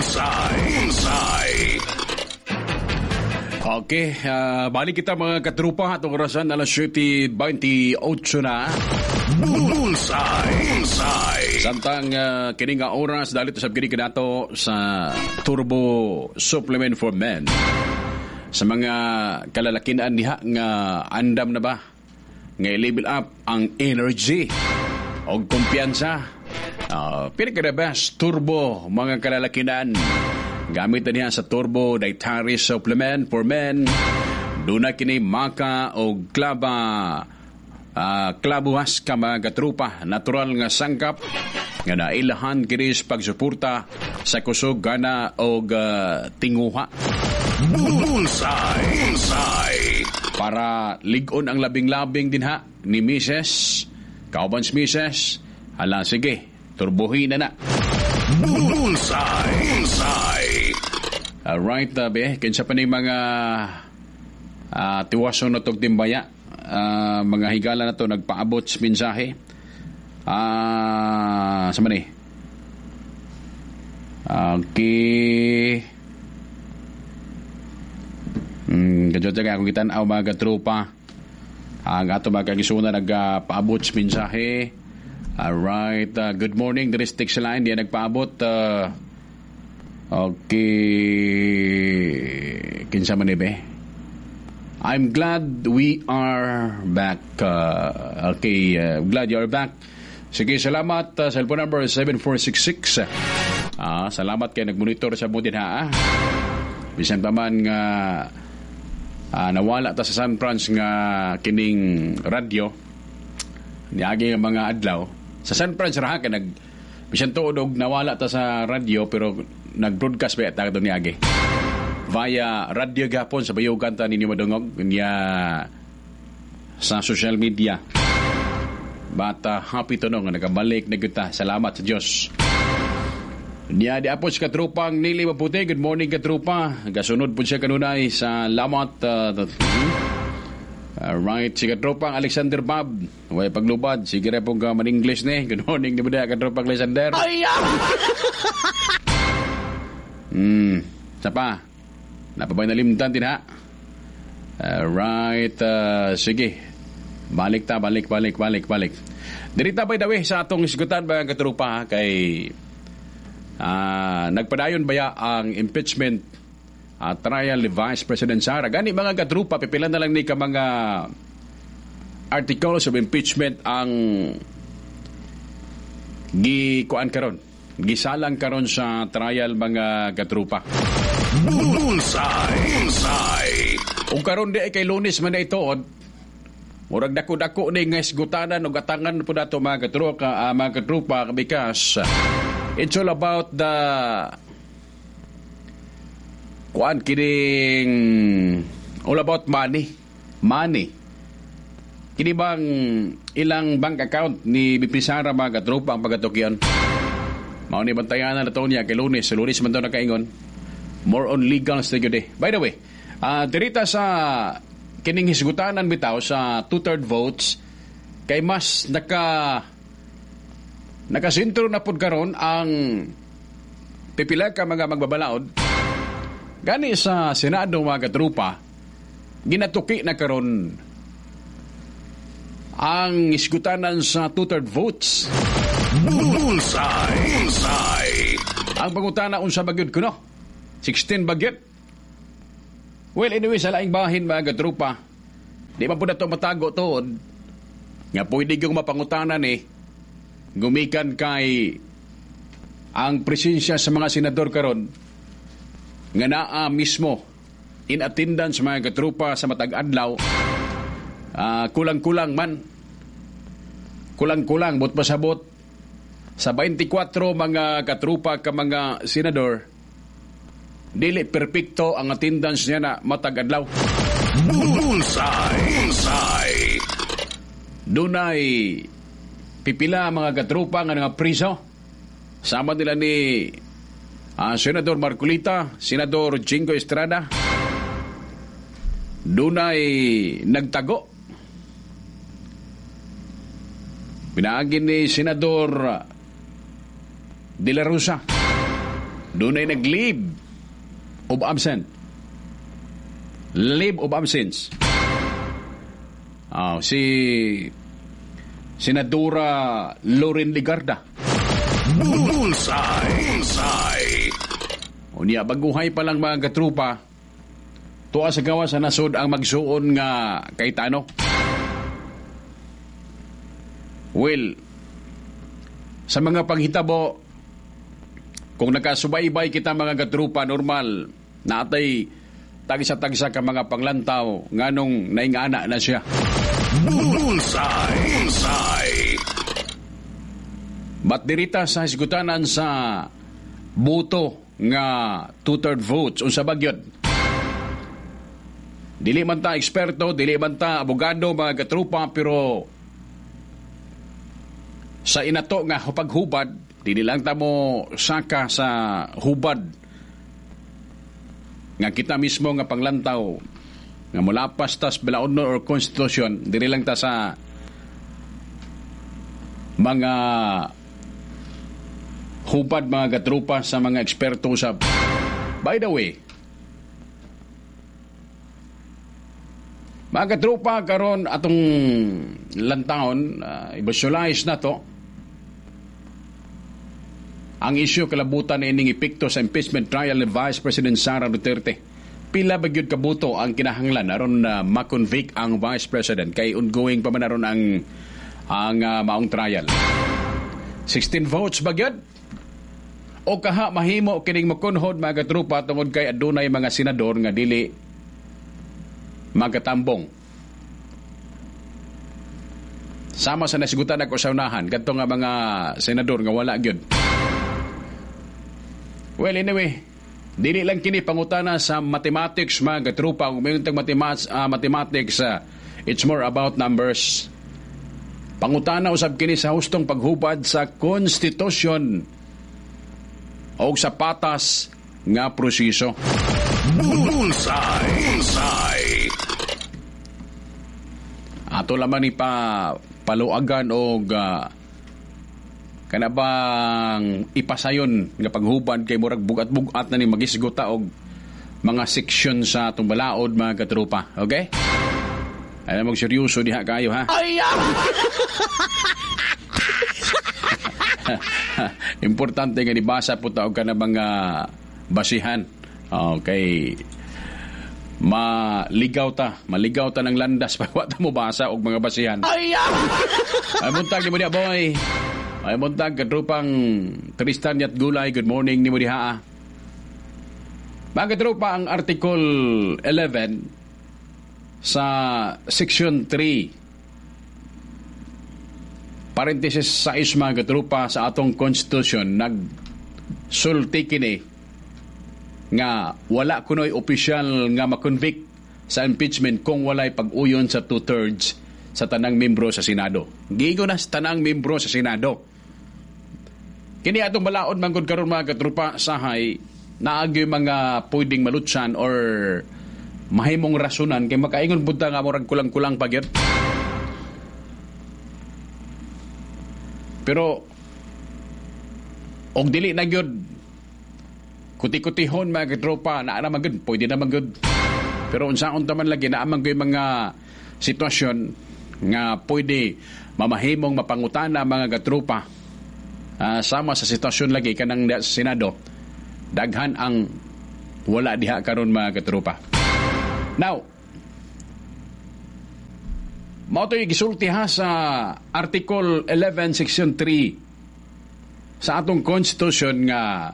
Bullseye. Okay, balik kita mga katrupa at orasan alas 7:28 na. Bullseye. Samtang kining nga oras dahil ito sa kini kinato sa Turbo Supplement for Men. Sa mga kalalakinan niha nga andam na ba nga i-level up ang energy o kumpiyansa. Pinaka the best turbo mga kalalakinan. Gamit na niya sa Turbo Dietary Supplement for Men. Doon na kini maka o klabuhas ka mga katrupa. Natural nga sangkap nga nailahan kini sa pagsuporta sa kusog gana o tinguha. Bullseye. Para ligon ang labing-labing din ha ni Mrs. Kaubans Mrs. Hala, sige, turbuhin na. Bullseye. Alright, be, kinsa pa ni mga tiwason na tog timbaya. Mga higala na to nagpaabot sa mensahe. Sa mani? Okay. Kadyo taga akong kitanaw mga katrupa. Ang ato mga kagisuna nagpaabot sa mensahe. Alright, good morning. The Ristic sa line, di nagpaabot. Okay. Kinsa man ibe? I'm glad we are back. Glad you are back. Sige, salamat. Cellphone number 7466. Salamat kay nagmonitor sa mo din ha. Bisan pa man nga nawala ta sa San Franz nga kining radyo niagi nga mga adlaw. Sa San Franz ra ka bisan tuod og nawala ta sa radyo pero nag-broadcast ba ta kadto niagi via radyo gapon sa bayugan ta ninyo madungog niya sa social media. Bata happy to no nga nakabalik na kita. Salamat sa Dios. Niya di apos katrupang Nili Maputi. Good morning katrupa. Gasunod po siya kanunay sa lamat. Alright, si katropang Alexander Bob. Way paglubad, sige rin pong man-English ni. Good morning, di ba na katropang Alexander? Sapa? Napabay na limtan din ha? Alright, sige. Balik. Dirita by the way sa atong isgutan ba ang katrupa kay nagpadayon baya ang impeachment trial ni Vice President Sara. Gani mga katrupa, pipilan na lang ni ka mga articles of impeachment ang gisalang karon sa trial mga katrupa. Bullseye. Ug karon di ay kay Lunes man na itood. Murag dako-dako ni nga isgutanan ug atangan po nato mga katrupa because it's all about the kining all about money. Kini bang ilang bank account ni BP Sara mga katropa ang pagatukion? Mao ni bantayan na to niya kay Lunes man to nakaingon. More on legal study. By the way, dirita sa kining hisgutanan bitaw sa 2/3 votes kay mas nakasintro na pud karon ang pipila ka mga magbabalaod. Gani sa Senado mga katrupa, ginatuki na karon ang isgutanan sa 2/3 votes. Bullseye. Ang pangutana unsa bagyod kuno? 16 bagyod? Well, anyway, sa laing bahin mga katrupa, di man po na ito matago to. Nga pwede kong mapangutanan gumikan kay ang presensya sa mga senador karon nga naa mismo in attendance mga katrupa sa matag adlaw. Kulang-kulang but pasabot sa 24 mga katrupa ka mga senador, dili perpekto ang attendance niya na matag adlaw. Bullseye. Dunay pipila mga katrupa nga nga priso. Sama nila ni Senador Marcolita, Senador Jingo Estrada. Dunay nagtago. Pinaagin ni Senador De La Rosa. Doon ay nag-leave of absence. Leave of absence. Si Senadora Loren Legarda. Bullseye. Unya, baguhay pa lang mga katrupa, tuwa sa gawa sa nasod ang magsuon nga kay Tano. Well, sa mga panghitabo, kung nakasubaybay kita mga katrupa, normal na atay tagsa-tagsa ka mga panglantaw nganong naingana na siya. Bullseye. Ba't dirita sa hisgutanan sa boto nga 2/3 votes unsa bagyod? Dili man ta eksperto, dili man ta abogado mga katrupa, pero sa inato nga paghubad, dili lang ta mo saka sa hubad nga kita mismo nga panglantaw nga mulapas tas balaod or konstitusyon, dili lang ta sa mga hubad mga katrupa sa mga eksperto sa. By the way, mga katrupa, karon atong lantahon, i-visualize na to ang isyu kalabutan na ining epekto sa impeachment trial ni Vice President Sara Duterte. Pila ba gyud kabuto ang kinahanglan aron na ma-convict ang Vice President kay ongoing pa man aron ang maong trial? 16 votes ba gyud? O kaha mahimo kining makunhod mga katrupa tungod kay adunay mga senador nga dili magkatambong. Sama sa nasigutan ako sa unahan kadto nga mga senador nga wala gyud. Well, anyway, dili lang kini pangutana sa mathematics mga katrupa. Kung mayroon tag mathematics, it's more about numbers. Pangutana usab kini sa hustong paghubad sa konstitusyon o sa patas nga proseso. Bullseye. Ato lamang ni paluagan o kana bang ipasayon nga paghubad kay murag bugat-bugat na ni magisgota og mga seksyon sa atong balaod mga katrupa. Okay? Alam mo, seryoso diha kayo ha? Importante nga nibasa po taog ka na mga basihan. Okay. Maligaw ta ng landas pagwa ta mo basa og mga basihan. Ay muntag ni mo diha boy. Ay muntag katrupang Tristan Yat Gulay. Good morning ni mo diha. Mga katrupa, ang Article 11 sa Section 3 parenthesis 6 mga katrupa sa atong Constitution nagsulti kini nga wala kunoy opisyal nga makonvict sa impeachment kung walay pag-uyon sa 2/3 sa tanang membro sa Senado. Giingon na sa tanang membro sa Senado. Kini atong balaod manggod karon mga katrupa sahay naagyo mga pwedeng malutsan or mahimong rasunan kay makaingon punta nga murag kulang-kulang pagyot. Pero og dili na gyud kuti-kutihon mga katropa na naman gyud pwede naman gyud. Pero unsaon ta man lagi na amang gyud mga sitwasyon nga pwede mamahimong mapangutana mga katropa sama sa sitwasyon lagi kanang Senado. Daghan ang wala diha karon mga katropa. Now, mao to'y gisulti ha sa Article 11, Section 3 sa atong Constitution nga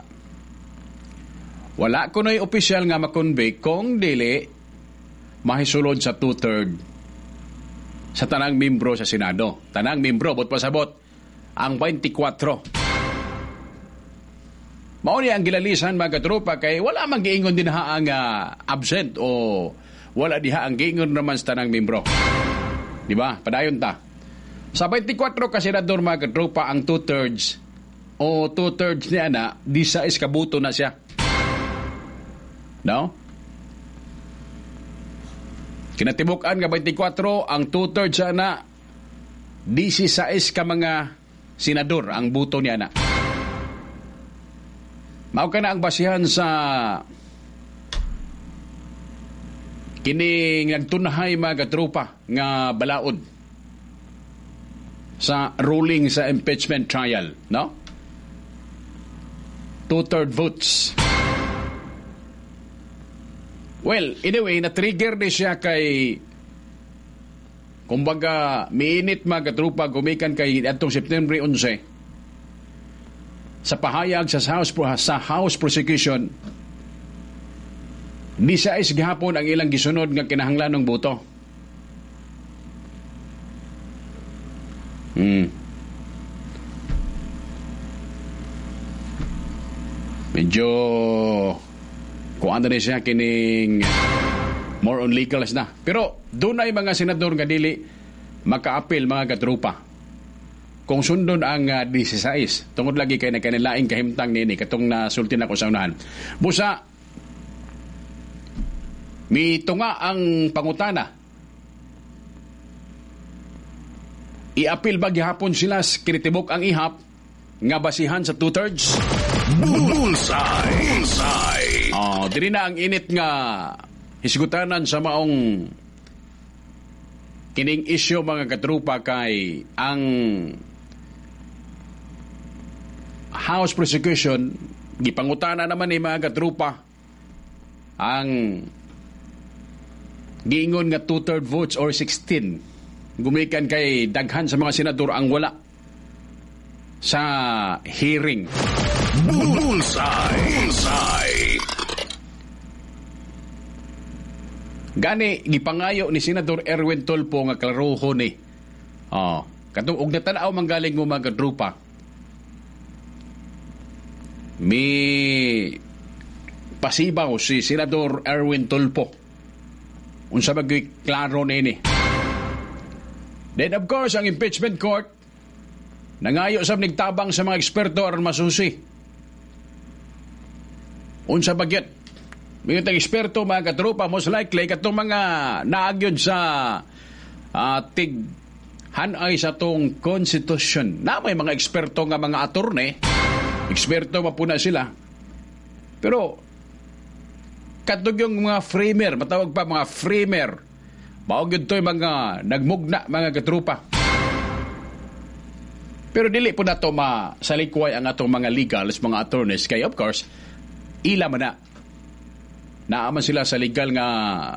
wala kunoy opisyal nga makonvict kung dili mahisulod sa 2/3 sa tanang membro sa Senado. Tanang membro, bot pasabot, ang 24. Mao ni ang gilalisan mga katropa kay wala man giingon din ha ang absent o wala diha ang giingon naman sa tanang membro. Di ba? Padayon ta. Sa 24 ka senador mga katropa ang 2/3 o 2/3 niya na di sa iskabuto na siya. No? Kinatibukan nga 24 ang 2/3 siya na 16 ka mga senador ang buto niya na. Mao ka na ang basihan sa kining nagtunahay mga katropa nga balaod sa ruling sa impeachment trial, no? 2/3 votes. Well, anyway, na-trigger din siya kay kumbaga, miinit mga katropa gumikan kay atong September 11 sa pahayag sa House prosecution di sa gihapon ang ilang gisunod nga kinahanglanong boto. Medyo kung ano rin siya kining more on legals na. Pero doon ay mga senador nga dili maka-appeal mga katropa kung sundon ang 16. Tungod lagi kay nagkanilaing kahimtang nini katong nasulti na ko sa unahan. Busa, mitunga ang pangutana. I-appeal ba gihapon sila kinitibok ang ihap nga basihan sa 2/3? Bullseye! Diri na ang init nga hisgutanan sa maong kining issue mga katropa kay ang House prosecution gipangutana naman ni mga katropa ang giingon nga 2/3 votes or 16 gumikan kay daghan sa mga senador ang wala sa hearing. Bullseye! Gani gipangayo ni Senador Erwin Tulfo nga klaruho ni. Katong og natanaw manggaling mo mga katropa. Mi pasibaw si Senador Erwin Tulfo. Unsa ba klaro nini? Then of course ang impeachment court nangayo sab nigtabang sa mga eksperto aron masusi. Unsa ba gyud? Mga eksperto, mga katropa, most likely, katong mga naagyod sa hanay sa tong konstitusyon. Na may mga eksperto nga mga attorney, eksperto mapuna sila. Pero, katong yung mga framer, matawag pa mga framer, maugod to yung mga nagmugna, mga katropa. Pero dili po na to masalikway ang atong mga legals, mga attorneys, kaya of course, ila man na. Naaman sila sa legal nga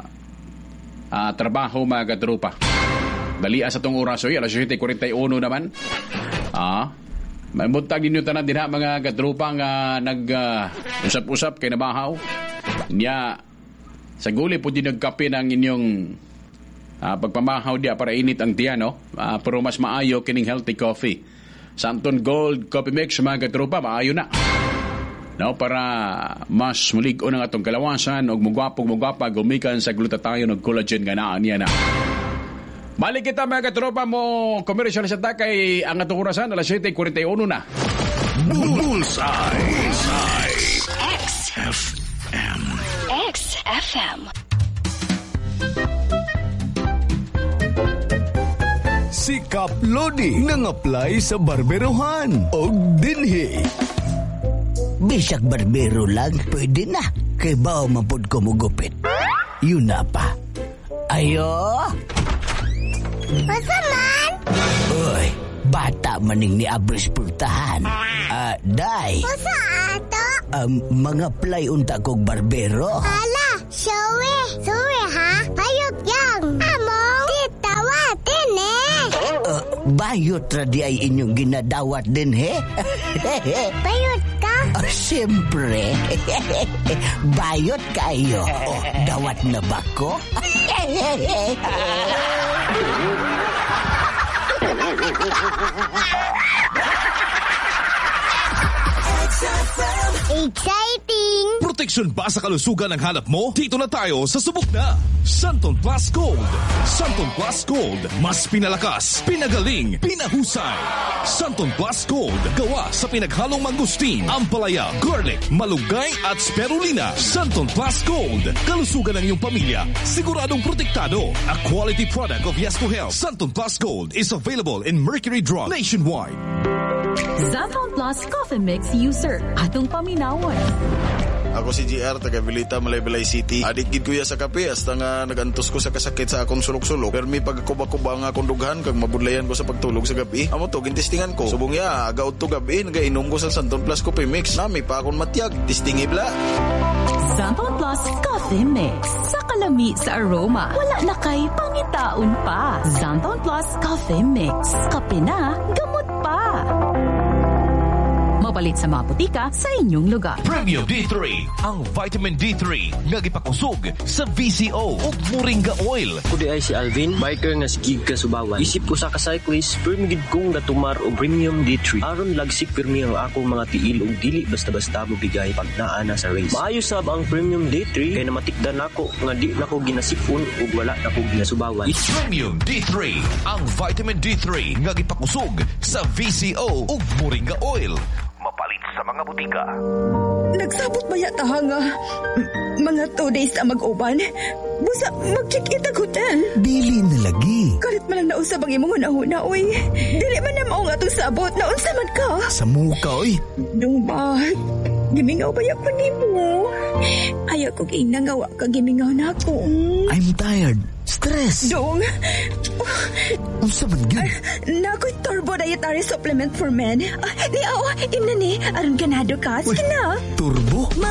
trabaho mga katropa. Dalia sa itong oraso, alas 7:41 naman. May buntag ninyo tanan din ha mga katropa nga nag-usap-usap kay nabahaw. Nya, sa guli po din nagkape ng inyong pagpamahaw dia para init ang tiyan, no? Pero mas maayo kining healthy coffee. Santon Gold Coffee Mix mga katropa, maayo na. No, para mas mulig-o ng atong kalawasan o mugwapa gumikan sa glutathione o collagen nga naan niya na. Balik kita mga katropa mo commercial sa takay ang atong orasan alas 7:41 na. Bullseye! XFM. XFM. Si Kap Lodi nang-apply sa barberohan og dinhi. Bisag barbero lang, pwede na. Kay bao mapod ko mugupit. Yun na pa. Ayo! Masa man? Uy, bata maning ni Abris pultahan. Day. Masa ato? Mga play unta kog barbero. Hala, Suwe ha? Hayop yang. Among, titawatin Bayot ra di ay inyong ginadawat din, he? Bayot ka? Siyempre. Bayot kayo. Dawat na ba ko? Exciting! Proteksyon ba sa kalusugan ang hanap mo? Dito na tayo sa subok na Santon Plus Gold. Santon Plus Gold. Mas pinalakas, pinagaling, pinahusay. Santon Plus Gold. Gawa sa pinaghalong mangustin, ampalaya, garlic, malunggay at spirulina. Santon Plus Gold. Kalusugan ng iyong pamilya. Siguradong protektado. A quality product of Yesco Health. Santon Plus Gold is available in Mercury Drug nationwide. Zanton Plus Coffee Mix user. Atong paminawan. Ako si GR, taga Vilita, Malaybalay City. Adik gid kuya sa kape, hasta nga nagantos ko sa kasakit sa akong sulok-sulok. Permi pagkuba-kuba nga akong dughan, kag mabudlayan ko sa pagtulog sa gabi. Amo to, gintistingan ko. Subong ya, agaw to gabi, nagainom ko sa Zanton Plus Coffee Mix. Nami pa akong matiyag, tistingi bla. Zanton Plus Coffee Mix. Sa kalami sa aroma, wala na kay pangitaon pa. Zanton Plus Coffee Mix. Kape na, gamot pa. Mapalit sa mga butika sa inyong lugar. Premium D3, ang vitamin D3 nga gipakusog sa VCO ug Moringa Oil. Kudi ay si Alvin, biker nga sigig kasubawan. Isip ko sa ka-cyclist, permigid kong natumar o Premium D3. Aron lagsik pirmi ang akong mga tiil ug dili basta-basta mo bigay pag naa na sa race. Maayo sab ang Premium D3 kay namatikdan nako nga di nako ginasipon ug wala nako ginasubawan. Premium D3, ang vitamin D3 nga gipakusog sa VCO ug Moringa Oil. Mapalit sa mga butika. Nagsabot ba yata nga mga 2 days na mag-uban? Busa mag-check-in ang hotel. Dili na lagi. Kalit man lang nausab ang imong una-una, oy. Dili man na mao nga itong sabot. Naunsa man ka? Sa muka, oy. Nung ba? Gimingaw ba yan pa ni mo? Ayaw ko ginagawa ka gimingaw na ako. I'm tired. Stress. Dong. Unsa man gyud? Nakoy turbo dietary supplement for men. Imna ni. Aron ganado ka. Sige na. Turbo?